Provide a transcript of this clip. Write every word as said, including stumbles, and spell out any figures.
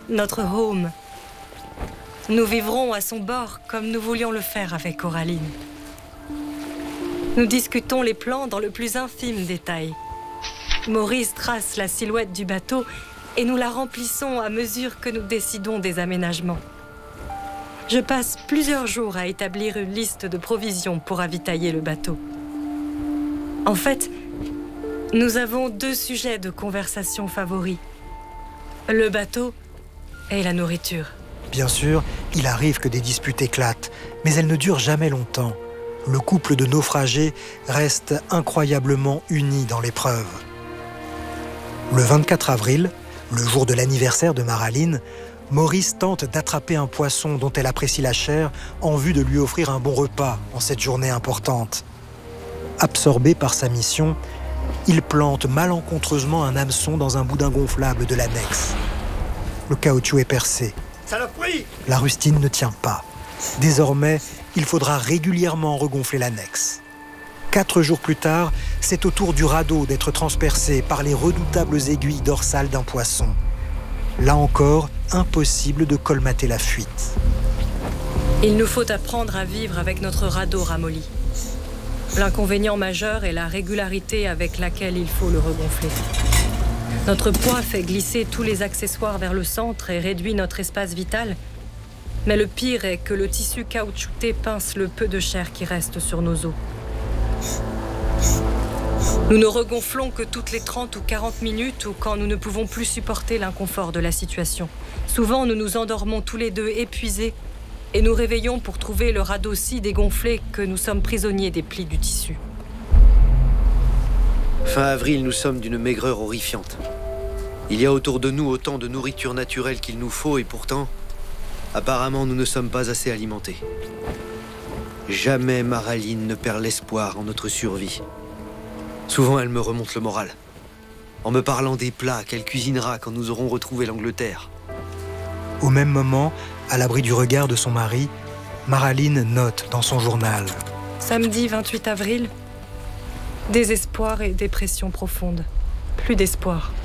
notre home. Nous vivrons à son bord comme nous voulions le faire avec Coraline. Nous discutons les plans dans le plus infime détail. Maurice trace la silhouette du bateau et nous la remplissons à mesure que nous décidons des aménagements. Je passe plusieurs jours à établir une liste de provisions pour ravitailler le bateau. En fait, nous avons deux sujets de conversation favoris. Le bateau et la nourriture. Bien sûr, il arrive que des disputes éclatent, mais elles ne durent jamais longtemps. Le couple de naufragés reste incroyablement uni dans l'épreuve. Le vingt-quatre avril, le jour de l'anniversaire de Maraline, Maurice tente d'attraper un poisson dont elle apprécie la chair en vue de lui offrir un bon repas en cette journée importante. Absorbé par sa mission, il plante malencontreusement un hameçon dans un boudin gonflable de l'annexe. Le caoutchouc est percé. Saloperie ! La rustine ne tient pas. Désormais, il faudra régulièrement regonfler l'annexe. Quatre jours plus tard, c'est au tour du radeau d'être transpercé par les redoutables aiguilles dorsales d'un poisson. Là encore, impossible de colmater la fuite. Il nous faut apprendre à vivre avec notre radeau ramolli. L'inconvénient majeur est la régularité avec laquelle il faut le regonfler. Notre poids fait glisser tous les accessoires vers le centre et réduit notre espace vital. Mais le pire est que le tissu caoutchouté pince le peu de chair qui reste sur nos os. Nous ne regonflons que toutes les trente ou quarante minutes ou quand nous ne pouvons plus supporter l'inconfort de la situation. Souvent, nous nous endormons tous les deux épuisés et nous réveillons pour trouver le radeau si dégonflé que nous sommes prisonniers des plis du tissu. Fin avril, nous sommes d'une maigreur horrifiante. Il y a autour de nous autant de nourriture naturelle qu'il nous faut et pourtant, apparemment, nous ne sommes pas assez alimentés. Jamais Maraline ne perd l'espoir en notre survie. Souvent, elle me remonte le moral, en me parlant des plats qu'elle cuisinera quand nous aurons retrouvé l'Angleterre. Au même moment, à l'abri du regard de son mari, Maraline note dans son journal. Samedi vingt-huit avril, désespoir et dépression profonde. Plus d'espoir.